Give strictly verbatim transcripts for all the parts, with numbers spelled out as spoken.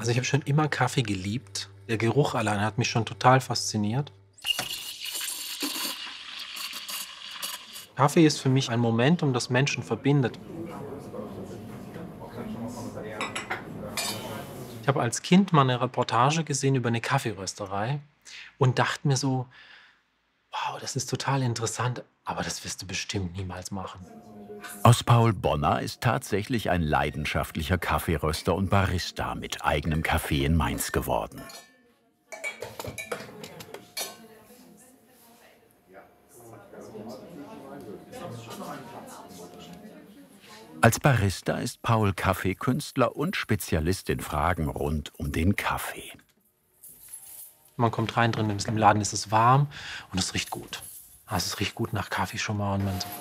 Also ich habe schon immer Kaffee geliebt. Der Geruch allein hat mich schon total fasziniert. Kaffee ist für mich ein Momentum, das Menschen verbindet. Ich habe als Kind mal eine Reportage gesehen über eine Kaffeerösterei und dachte mir so: „Wow, das ist total interessant, aber das wirst du bestimmt niemals machen." Aus Paul Bonner ist tatsächlich ein leidenschaftlicher Kaffeeröster und Barista mit eigenem Café in Mainz geworden. Als Barista ist Paul Kaffeekünstler und Spezialist in Fragen rund um den Kaffee. Man kommt rein, drin im Laden ist es warm und es riecht gut. Also, es riecht gut nach Kaffee schon mal und man so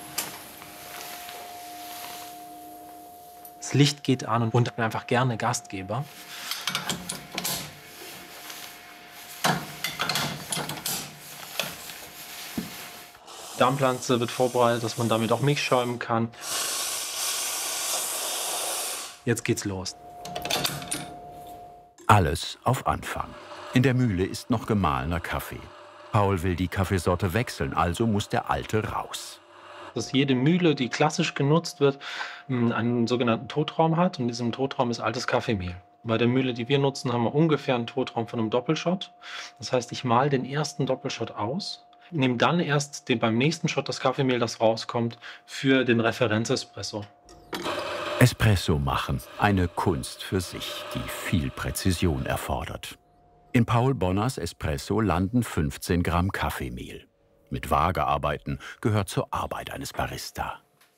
das Licht geht an und ich bin einfach gerne Gastgeber. Die Darmpflanze wird vorbereitet, dass man damit auch Milch schäumen kann. Jetzt geht's los. Alles auf Anfang. In der Mühle ist noch gemahlener Kaffee. Paul will die Kaffeesorte wechseln, also muss der alte raus. Dass jede Mühle, die klassisch genutzt wird, einen sogenannten Totraum hat. Und in diesem Totraum ist altes Kaffeemehl. Bei der Mühle, die wir nutzen, haben wir ungefähr einen Totraum von einem Doppelshot. Das heißt, ich mahle den ersten Doppelshot aus, nehme dann erst den, beim nächsten Shot das Kaffeemehl, das rauskommt, für den Referenzespresso. Espresso machen, eine Kunst für sich, die viel Präzision erfordert. In Paul Bonners Espresso landen fünfzehn Gramm Kaffeemehl. Mit Waage arbeiten gehört zur Arbeit eines Barista.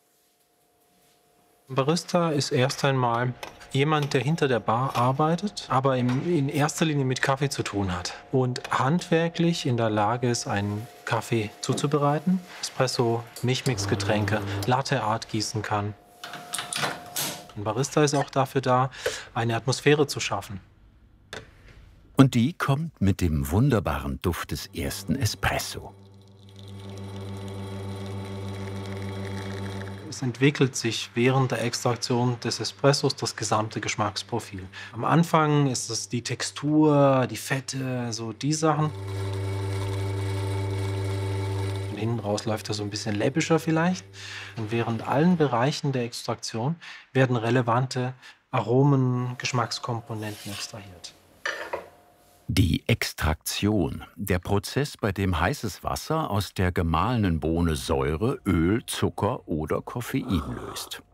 Ein Barista ist erst einmal jemand, der hinter der Bar arbeitet, aber im, in erster Linie mit Kaffee zu tun hat und handwerklich in der Lage ist, einen Kaffee zuzubereiten, Espresso, Milchmixgetränke, Latte Art gießen kann. Ein Barista ist auch dafür da, eine Atmosphäre zu schaffen. Und die kommt mit dem wunderbaren Duft des ersten Espresso. Es entwickelt sich während der Extraktion des Espressos das gesamte Geschmacksprofil. Am Anfang ist es die Textur, die Fette, so die Sachen. Und hinten raus läuft er so ein bisschen läppischer vielleicht. Und während allen Bereichen der Extraktion werden relevante Aromen, Geschmackskomponenten extrahiert. Die Extraktion, der Prozess, bei dem heißes Wasser aus der gemahlenen Bohne Säure, Öl, Zucker oder Koffein löst.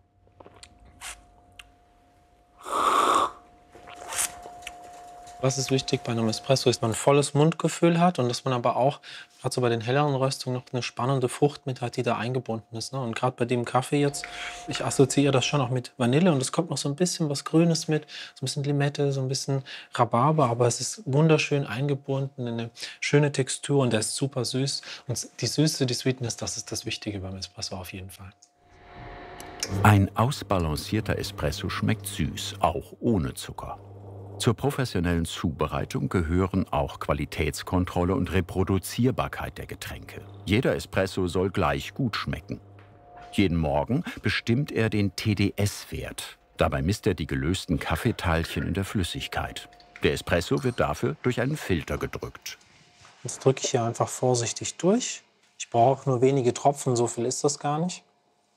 Was ist wichtig bei einem Espresso, ist, dass man ein volles Mundgefühl hat und dass man aber auch, gerade so bei den helleren Röstungen, noch eine spannende Frucht mit hat, die da eingebunden ist. Ne? Und gerade bei dem Kaffee jetzt, ich assoziiere das schon auch mit Vanille und es kommt noch so ein bisschen was Grünes mit, so ein bisschen Limette, so ein bisschen Rhabarber, aber es ist wunderschön eingebunden, eine schöne Textur und der ist super süß. Und die Süße, die Sweetness, das ist das Wichtige beim Espresso auf jeden Fall. Ein ausbalancierter Espresso schmeckt süß, auch ohne Zucker. Zur professionellen Zubereitung gehören auch Qualitätskontrolle und Reproduzierbarkeit der Getränke. Jeder Espresso soll gleich gut schmecken. Jeden Morgen bestimmt er den T D S-Wert. Dabei misst er die gelösten Kaffeeteilchen in der Flüssigkeit. Der Espresso wird dafür durch einen Filter gedrückt. Jetzt drücke ich hier einfach vorsichtig durch. Ich brauche nur wenige Tropfen, so viel ist das gar nicht.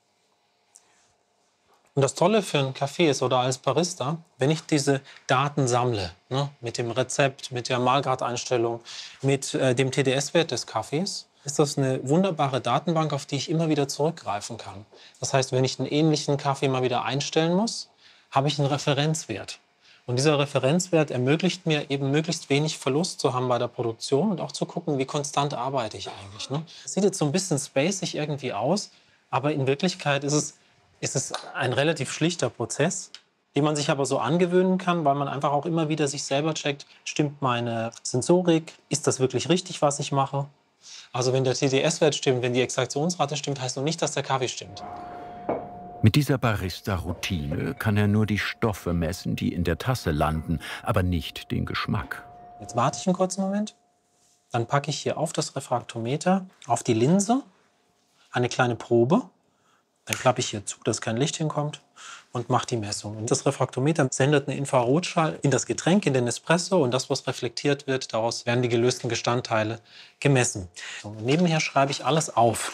Und das Tolle für einen Kaffee ist, oder als Barista, wenn ich diese Daten sammle, ne, mit dem Rezept, mit der Mahlgradeinstellung, mit äh, dem T D S-Wert des Kaffees, ist das eine wunderbare Datenbank, auf die ich immer wieder zurückgreifen kann. Das heißt, wenn ich einen ähnlichen Kaffee mal wieder einstellen muss, habe ich einen Referenzwert. Und dieser Referenzwert ermöglicht mir eben möglichst wenig Verlust zu haben bei der Produktion und auch zu gucken, wie konstant arbeite ich eigentlich. Ne? Das sieht jetzt so ein bisschen spacig irgendwie aus, aber in Wirklichkeit ist es ist es ein relativ schlichter Prozess, den man sich aber so angewöhnen kann, weil man einfach auch immer wieder sich selber checkt, stimmt meine Sensorik, ist das wirklich richtig, was ich mache? Also wenn der T D S-Wert stimmt, wenn die Extraktionsrate stimmt, heißt noch nicht, dass der Kaffee stimmt. Mit dieser Barista-Routine kann er nur die Stoffe messen, die in der Tasse landen, aber nicht den Geschmack. Jetzt warte ich einen kurzen Moment, dann packe ich hier auf das Refraktometer, auf die Linse, eine kleine Probe. Dann klappe ich hier zu, dass kein Licht hinkommt und mache die Messung. Und das Refraktometer sendet einen Infrarotschall in das Getränk, in den Espresso, und das, was reflektiert wird, daraus werden die gelösten Bestandteile gemessen. Und nebenher schreibe ich alles auf.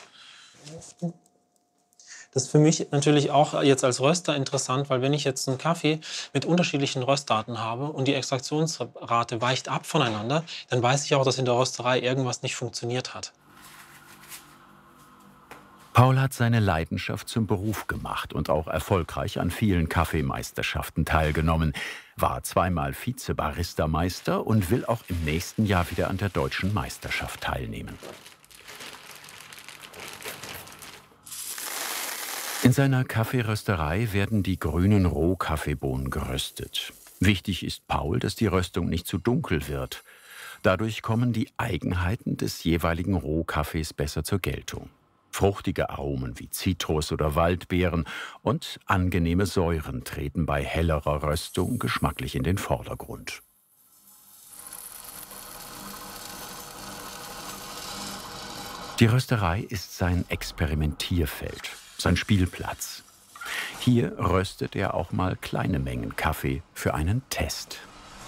Das ist für mich natürlich auch jetzt als Röster interessant, weil wenn ich jetzt einen Kaffee mit unterschiedlichen Röstdaten habe und die Extraktionsrate weicht ab voneinander, dann weiß ich auch, dass in der Rösterei irgendwas nicht funktioniert hat. Paul hat seine Leidenschaft zum Beruf gemacht und auch erfolgreich an vielen Kaffeemeisterschaften teilgenommen, war zweimal Vize-Barista-Meister und will auch im nächsten Jahr wieder an der Deutschen Meisterschaft teilnehmen. In seiner Kaffeerösterei werden die grünen Rohkaffeebohnen geröstet. Wichtig ist Paul, dass die Röstung nicht zu dunkel wird. Dadurch kommen die Eigenheiten des jeweiligen Rohkaffees besser zur Geltung. Fruchtige Aromen wie Zitrus oder Waldbeeren und angenehme Säuren treten bei hellerer Röstung geschmacklich in den Vordergrund. Die Rösterei ist sein Experimentierfeld, sein Spielplatz. Hier röstet er auch mal kleine Mengen Kaffee für einen Test.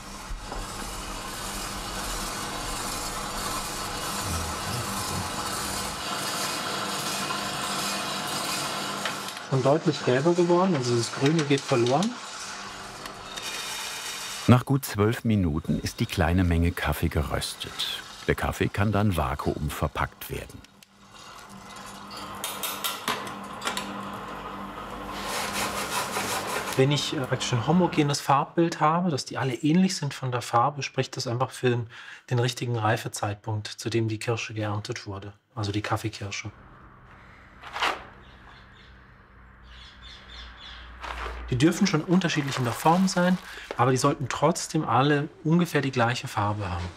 Schon deutlich gelber geworden, also das Grüne geht verloren. Nach gut zwölf Minuten ist die kleine Menge Kaffee geröstet. Der Kaffee kann dann vakuumverpackt werden. Wenn ich äh, praktisch ein homogenes Farbbild habe, dass die alle ähnlich sind von der Farbe, spricht das einfach für den, den richtigen Reifezeitpunkt, zu dem die Kirsche geerntet wurde, also die Kaffeekirsche. Die dürfen schon unterschiedlich in der Form sein, aber die sollten trotzdem alle ungefähr die gleiche Farbe haben.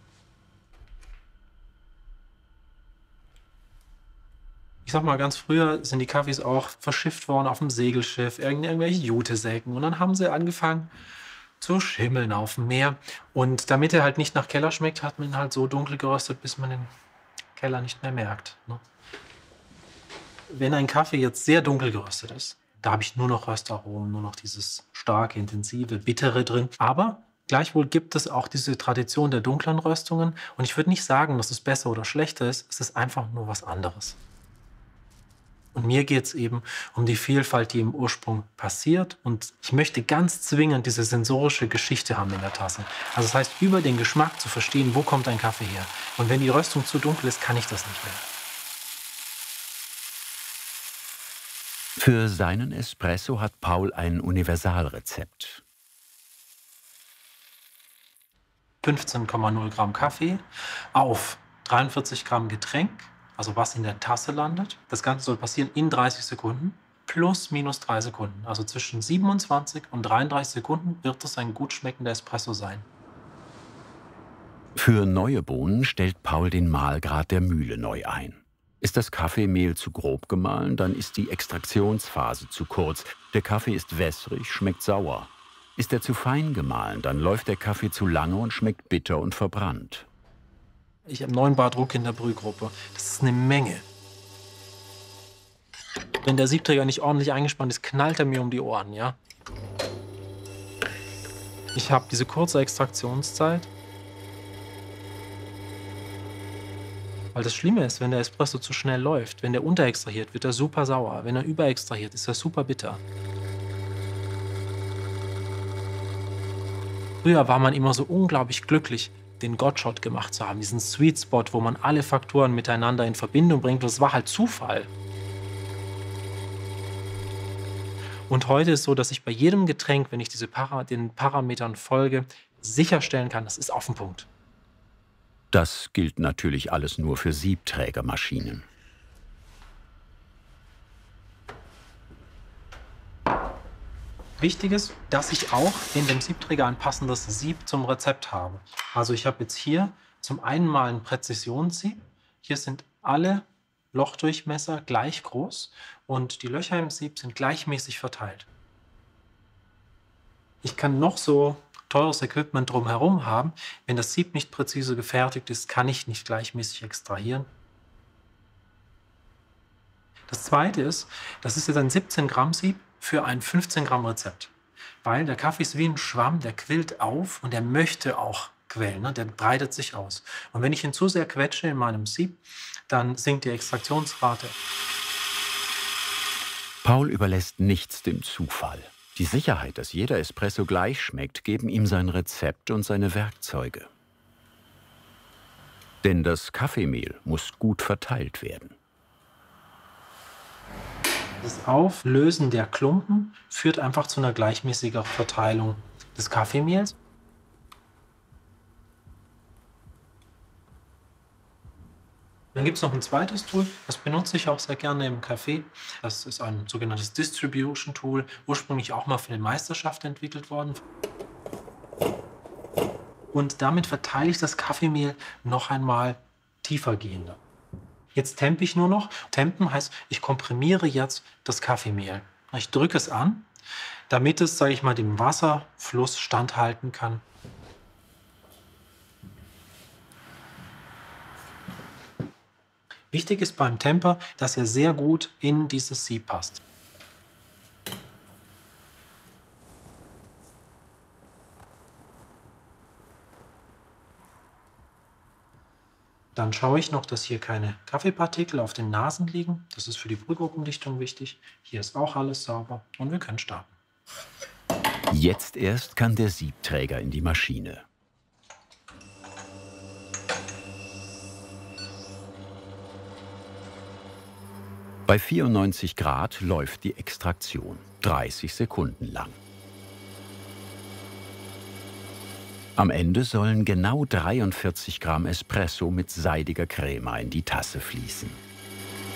Ich sag mal, ganz früher sind die Kaffees auch verschifft worden auf dem Segelschiff, irgend- irgendwelche Jutesäcken. Und dann haben sie angefangen zu schimmeln auf dem Meer. Und damit er halt nicht nach Keller schmeckt, hat man ihn halt so dunkel geröstet, bis man den Keller nicht mehr merkt. Ne? Wenn ein Kaffee jetzt sehr dunkel geröstet ist, da habe ich nur noch Röstaromen, nur noch dieses starke, intensive, bittere drin. Aber gleichwohl gibt es auch diese Tradition der dunklen Röstungen. Und ich würde nicht sagen, dass es besser oder schlechter ist. Es ist einfach nur was anderes. Und mir geht es eben um die Vielfalt, die im Ursprung passiert. Und ich möchte ganz zwingend diese sensorische Geschichte haben in der Tasse. Also das heißt, über den Geschmack zu verstehen, wo kommt ein Kaffee her. Und wenn die Röstung zu dunkel ist, kann ich das nicht mehr. Für seinen Espresso hat Paul ein Universalrezept. fünfzehn Komma null Gramm Kaffee auf dreiundvierzig Gramm Getränk, also was in der Tasse landet. Das Ganze soll passieren in dreißig Sekunden, plus minus drei Sekunden. Also zwischen siebenundzwanzig und dreiunddreißig Sekunden wird es ein gut schmeckender Espresso sein. Für neue Bohnen stellt Paul den Mahlgrad der Mühle neu ein. Ist das Kaffeemehl zu grob gemahlen, dann ist die Extraktionsphase zu kurz. Der Kaffee ist wässrig, schmeckt sauer. Ist er zu fein gemahlen, dann läuft der Kaffee zu lange und schmeckt bitter und verbrannt. Ich habe neun Bar Druck in der Brühgruppe. Das ist eine Menge. Wenn der Siebträger nicht ordentlich eingespannt ist, knallt er mir um die Ohren, ja? Ich habe diese kurze Extraktionszeit. Weil das Schlimme ist, wenn der Espresso zu schnell läuft, wenn der unterextrahiert, wird er super sauer. Wenn er überextrahiert, ist er super bitter. Früher war man immer so unglaublich glücklich, den Godshot gemacht zu haben, diesen Sweet Spot, wo man alle Faktoren miteinander in Verbindung bringt. Und es war halt Zufall. Und heute ist es so, dass ich bei jedem Getränk, wenn ich diese Para den Parametern folge, sicherstellen kann, das ist auf den Punkt. Das gilt natürlich alles nur für Siebträgermaschinen. Wichtig ist, dass ich auch in dem Siebträger ein passendes Sieb zum Rezept habe. Also ich habe jetzt hier zum einen mal ein Präzisionssieb. Hier sind alle Lochdurchmesser gleich groß und die Löcher im Sieb sind gleichmäßig verteilt. Ich kann noch so teures Equipment drumherum haben. Wenn das Sieb nicht präzise gefertigt ist, kann ich nicht gleichmäßig extrahieren. Das Zweite ist, das ist jetzt ein siebzehn Gramm Sieb für ein fünfzehn Gramm Rezept. Weil der Kaffee ist wie ein Schwamm, der quillt auf und der möchte auch quellen, ne? Der breitet sich aus. Und wenn ich ihn zu sehr quetsche in meinem Sieb, dann sinkt die Extraktionsrate. Paul überlässt nichts dem Zufall. Die Sicherheit, dass jeder Espresso gleich schmeckt, geben ihm sein Rezept und seine Werkzeuge. Denn das Kaffeemehl muss gut verteilt werden. Das Auflösen der Klumpen führt einfach zu einer gleichmäßigen Verteilung des Kaffeemehls. Dann gibt es noch ein zweites Tool, das benutze ich auch sehr gerne im Café. Das ist ein sogenanntes Distribution Tool, ursprünglich auch mal für die Meisterschaft entwickelt worden. Und damit verteile ich das Kaffeemehl noch einmal tiefergehender. Jetzt tempe ich nur noch. Tempen heißt, ich komprimiere jetzt das Kaffeemehl. Ich drücke es an, damit es, sage ich mal, dem Wasserfluss standhalten kann. Wichtig ist beim Temper, dass er sehr gut in dieses Sieb passt. Dann schaue ich noch, dass hier keine Kaffeepartikel auf den Nasen liegen. Das ist für die Brühgruppendichtung wichtig. Hier ist auch alles sauber und wir können starten. Jetzt erst kann der Siebträger in die Maschine. Bei vierundneunzig Grad läuft die Extraktion, dreißig Sekunden lang. Am Ende sollen genau dreiundvierzig Gramm Espresso mit seidiger Crema in die Tasse fließen.